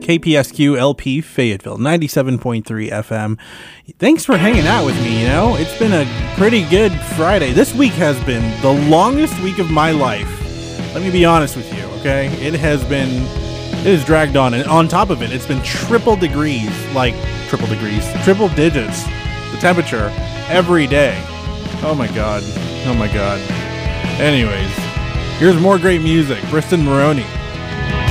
KPSQ LP Fayetteville, 97.3 FM. Thanks for hanging out with me, It's been a pretty good Friday. This week has been the longest week of my life. Let me be honest with you, okay? It has dragged on, and on top of it, it's been triple digits, the temperature, every day. Oh my god. Anyways, here's more great music. Briston Maroney.